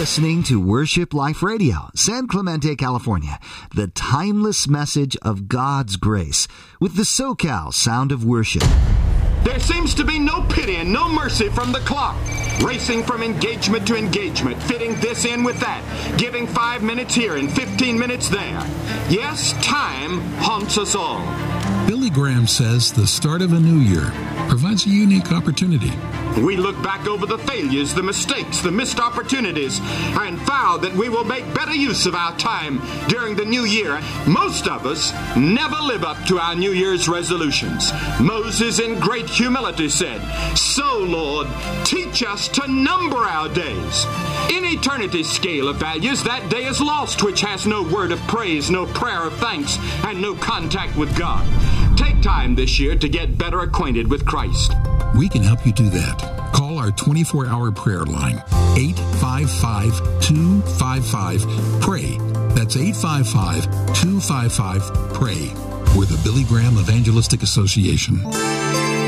listening to Worship Life Radio, San Clemente, California, the timeless message of God's grace with the SoCal sound of worship. There seems to be no pity and no mercy from the clock. Racing from engagement to engagement, fitting this in with that, giving 5 minutes here and 15 minutes there. Yes, time haunts us all. Billy Graham says the start of a new year provides a unique opportunity. We look back over the failures, the mistakes, the missed opportunities, and vow that we will make better use of our time during the new year. Most of us never live up to our New Year's resolutions. Moses in great humility said, "So, Lord, teach us to number our days." In eternity's scale of values, that day is lost which has no word of praise, no prayer of thanks, and no contact with God. Take time this year to get better acquainted with Christ. We can help you do that. Call our 24-hour prayer line, 855-255-PRAY. That's 855-255-PRAY. We're the Billy Graham Evangelistic Association.